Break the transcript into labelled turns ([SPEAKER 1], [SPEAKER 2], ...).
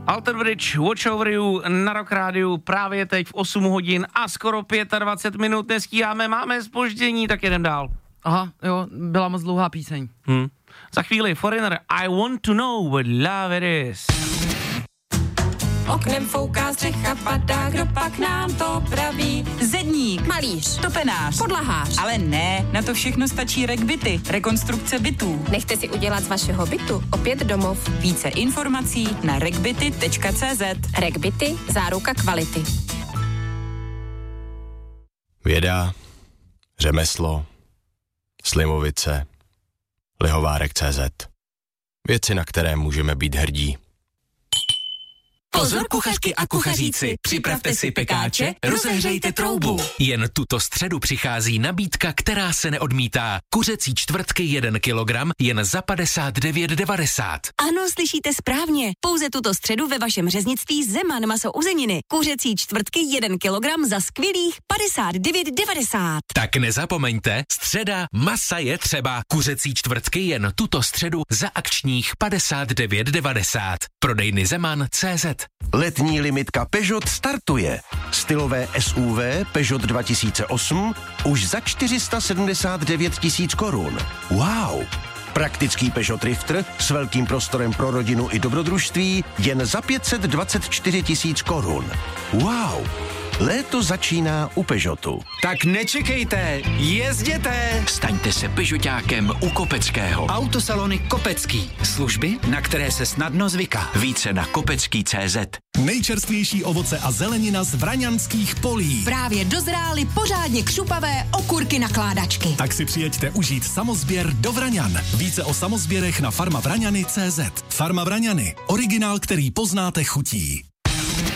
[SPEAKER 1] Alter Bridge, Watch Over You na Rock Rádiu právě teď v 8 hodin a skoro 25 minut nestíháme, máme zpoždění, tak jedem dál.
[SPEAKER 2] Aha, jo, byla moc dlouhá píseň.
[SPEAKER 1] Za chvíli Foreigner, I Want to Know What Love It Is.
[SPEAKER 3] Oknem fouká střecha, padá, kdo pak nám to praví.
[SPEAKER 4] Zedník,
[SPEAKER 3] Malíř,
[SPEAKER 4] topenář,
[SPEAKER 3] podlahář.
[SPEAKER 4] ale ne, na to všechno stačí RegBity, rekonstrukce bytů.
[SPEAKER 3] Nechte si udělat z vašeho bytu opět domov.
[SPEAKER 4] Více informací na regbity.cz.
[SPEAKER 3] RegBity, záruka kvality.
[SPEAKER 5] Věda, řemeslo, slivovice, lihovárek.cz. Věci, na které můžeme být hrdí.
[SPEAKER 6] Pozor kuchařky a kuchaříci, připravte si pekáče, rozehřejte troubu. Jen tuto středu přichází nabídka, která se neodmítá. Kuřecí čtvrtky 1 kilogram jen za 59,90.
[SPEAKER 7] Ano, slyšíte správně. Pouze tuto středu ve vašem řeznictví Zeman maso uzeniny. Kuřecí čtvrtky 1 kilogram za skvělých 59,90.
[SPEAKER 6] Tak nezapomeňte, středa masa je třeba. Kuřecí čtvrtky jen tuto středu za akčních 59,90. Prodejny Zeman.cz.
[SPEAKER 8] Letní limitka Peugeot startuje. Stylové SUV Peugeot 2008 už za 479 000 korun. Wow! Praktický Peugeot Drifter s velkým prostorem pro rodinu i dobrodružství jen za 524 000 korun. Wow! Léto začíná u Peugeotu.
[SPEAKER 9] Tak nečekejte, jezděte!
[SPEAKER 6] Staňte se Peugeotákem u Kopeckého.
[SPEAKER 9] Autosalony Kopecký. Služby, na které se snadno zvyká.
[SPEAKER 6] Více na kopecký.cz.
[SPEAKER 10] Nejčerstvější ovoce a zelenina z vraňanských polí.
[SPEAKER 7] Právě dozrály pořádně křupavé okurky nakládačky.
[SPEAKER 10] Tak si přijeďte užít samozběr do Vraňan. Více o samozběrech na farmavraňany.cz. Farma Vraňany. Originál, který poznáte chutí.